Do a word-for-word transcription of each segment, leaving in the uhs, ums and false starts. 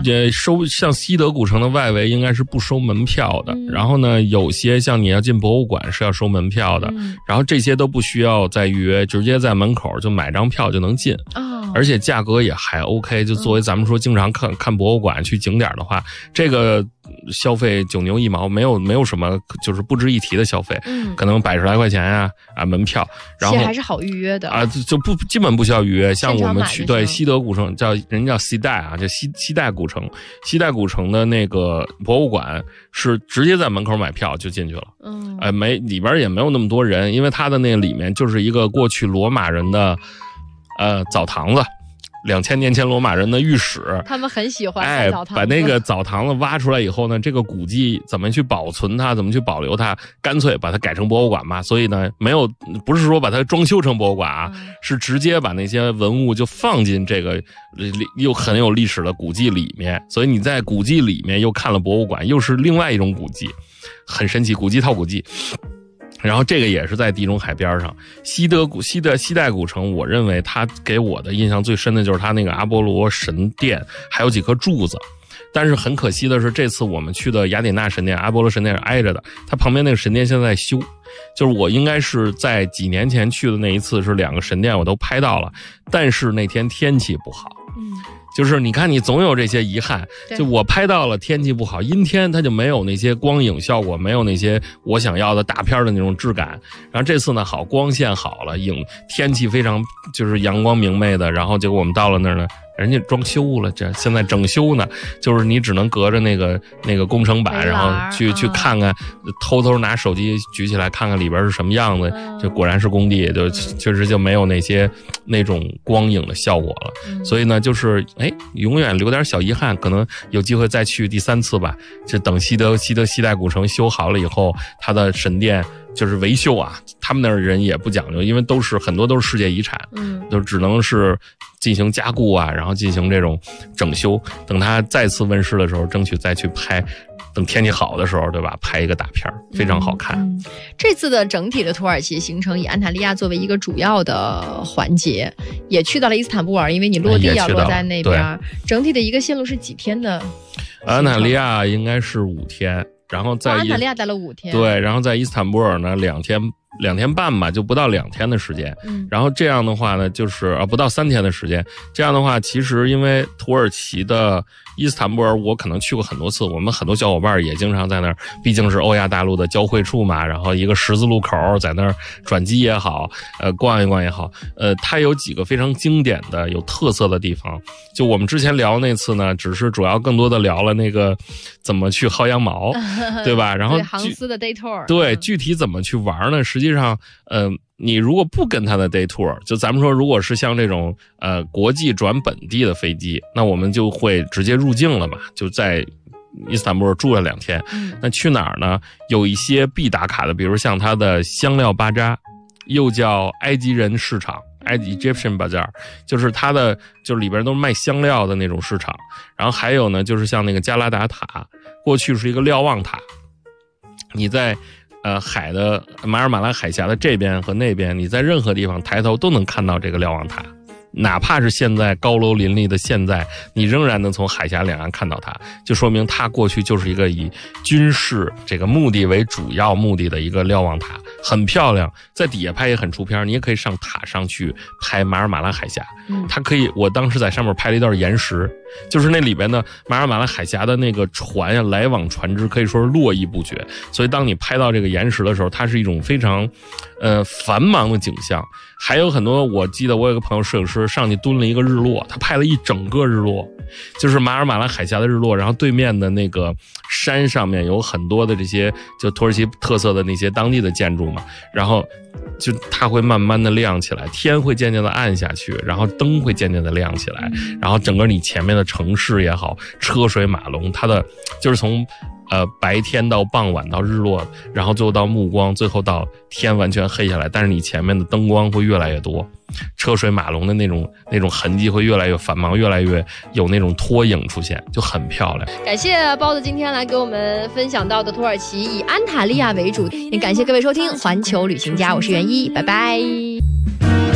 也收像西德古城的外围应该是不收门票的，嗯、然后呢，有些像你要进博物馆是要收门票的，嗯、然后这些都不需要再预约，直接在门口就买张票就能进，哦、而且价格也还 OK。就作为咱们说经常看看博物馆去景点的话，这个消费九牛一毛，没有没有什么就是不值一提的消费，嗯，可能百十来块钱呀啊门票，然后其实还是好预约的啊，就不基本不需要预约。像我们去对西德古城叫人家叫西代啊，叫西西代古城，西代古城的那个博物馆是直接在门口买票就进去了，嗯，哎、呃、没里边也没有那么多人，因为它的那个里面就是一个过去罗马人的呃澡堂子。两千年前罗马人的浴室， 他们很喜欢哎，把那个澡堂子挖出来以后呢，这个古迹怎么去保存它，怎么去保留它，干脆把它改成博物馆嘛。所以呢，没有不是说把它装修成博物馆啊，嗯、是直接把那些文物就放进这个又很有历史的古迹里面。所以你在古迹里面又看了博物馆，又是另外一种古迹，很神奇，古迹套古迹。然后这个也是在地中海边上，西德古西德西代古城，我认为它给我的印象最深的就是它那个阿波罗神殿，还有几颗柱子。但是很可惜的是，这次我们去的雅典娜神殿，阿波罗神殿是挨着的，它旁边那个神殿现在在修。就是我应该是在几年前去的那一次，是两个神殿我都拍到了，但是那天天气不好。嗯。就是你看你总有这些遗憾，就我拍到了天气不好，阴天它就没有那些光影效果，没有那些我想要的大片的那种质感。然后这次呢好，光线好了，影天气非常就是阳光明媚的，然后结果我们到了那儿呢，人家装修了，这现在整修呢，就是你只能隔着那个那个工程板，然后去去看看，偷偷拿手机举起来看看里边是什么样子，就果然是工地，就确实就没有那些那种光影的效果了。所以呢，就是哎，永远留点小遗憾，可能有机会再去第三次吧。就等西德西德西代古城修好了以后，它的神殿就是维修啊，他们那儿人也不讲究，因为都是很多都是世界遗产，嗯，就只能是进行加固啊，然后进行这种整修。等它再次问世的时候，争取再去拍。等天气好的时候，对吧？拍一个大片非常好看。 嗯嗯、这次的整体的土耳其行程以安塔利亚作为一个主要的环节，也去到了伊斯坦布尔，因为你落地要落在那边。整体的一个线路是几天的？ 安塔利亚应该是五天，然后在、哦、 安塔利亚待了五天。 对，然后在伊斯坦布尔呢两天。两天半吧，就不到两天的时间。嗯，然后这样的话呢，就是啊不到三天的时间。这样的话，其实因为土耳其的伊斯坦布尔，我可能去过很多次，我们很多小伙伴也经常在那儿，毕竟是欧亚大陆的交汇处嘛。然后一个十字路口，在那儿转机也好，呃，逛一逛也好，呃，它有几个非常经典的、有特色的地方。就我们之前聊那次呢，只是主要更多的聊了那个怎么去薅羊毛，对吧？然后航司的 day tour， 对，具体怎么去玩呢？实际上，呃，你如果不跟他的 day tour， 就咱们说，如果是像这种呃国际转本地的飞机，那我们就会直接入境了嘛，就在伊斯坦布尔住了两天。嗯、那去哪儿呢？有一些必打卡的，比如像它的香料巴扎，又叫埃及人市场。埃及 Egyptian Bazaar 就是它的，就是里边都是卖香料的那种市场。然后还有呢，就是像那个加拉达塔，过去是一个瞭望塔，你在呃海的马尔马拉海峡的这边和那边，你在任何地方抬头都能看到这个瞭望塔。哪怕是现在高楼林立的现在，你仍然能从海峡两岸看到它，就说明它过去就是一个以军事这个目的为主要目的的一个瞭望塔，很漂亮，在底下拍也很出片，你也可以上塔上去拍马尔马拉海峡。它可以，我当时在上面拍了一段岩石，就是那里边的马尔马拉海峡的那个船呀，来往船只可以说是络绎不绝，所以当你拍到这个岩石的时候，它是一种非常呃繁忙的景象。还有很多，我记得我有个朋友摄影师上去蹲了一个日落，他拍了一整个日落，就是马尔马拉海峡的日落，然后对面的那个山上面有很多的这些就土耳其特色的那些当地的建筑嘛，然后就它会慢慢的亮起来，天会渐渐的暗下去，然后灯会渐渐的亮起来，然后整个你前面的城市也好，车水马龙，它的就是从呃，白天到傍晚到日落，然后最后到暮光，最后到天完全黑下来，但是你前面的灯光会越来越多，车水马龙的那种那种痕迹会越来越繁忙，越来越有那种拖影出现，就很漂亮。 感谢包子今天来给我们分享到的土耳其以安塔利亚为主，也感谢各位收听环球旅行家，我是袁一，拜拜。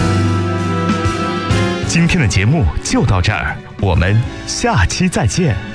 今天的节目就到这儿，我们下期再见。